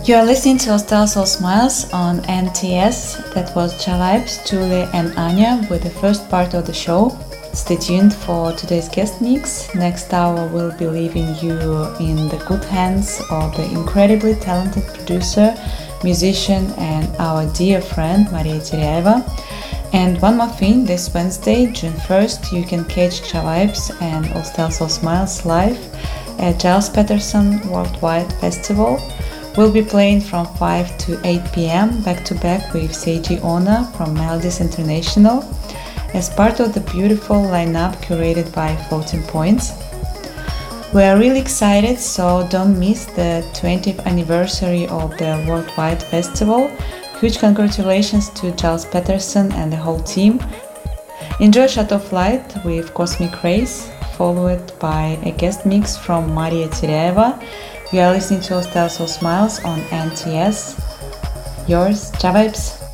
You are listening to Hostel Soul Smiles on NTS. That was Chavibes, Julie and Anya with the first part of the show. Stay tuned for today's guest mix. Next hour we'll be leaving you in the good hands of the incredibly talented producer, musician and our dear friend Maria Teryaeva. And one more thing, this Wednesday, June 1st, you can catch Chavibes and Hostel Soul Smiles live at Giles Peterson Worldwide Festival. We'll be playing from 5 to 8 p.m. back to back with Seiji Ona from Melodies International as part of the beautiful lineup curated by Floating Points. We are really excited, so don't miss the 20th anniversary of the Worldwide Festival. Huge congratulations to Giles Peterson and the whole team. Enjoy Shuttle Flight with Cosmic Rays, followed by a guest mix from Maria Teryaeva. You are listening to Hostel Soul Smiles on NTS. Yours, Chavibes.